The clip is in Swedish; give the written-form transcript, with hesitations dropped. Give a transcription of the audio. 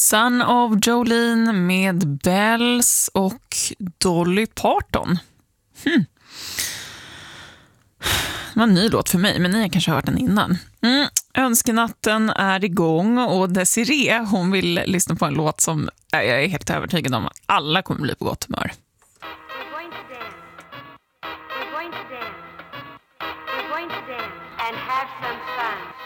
Son of Jolene med Bells och Dolly Parton. Det var en ny låt för mig, men ni har kanske hört den innan. Önskenatten är igång och Desiree, hon vill lyssna på en låt som jag är helt övertygad om att alla kommer bli på gott humör. We're going to dance. We're going to dance. We're going to dance and have some fun.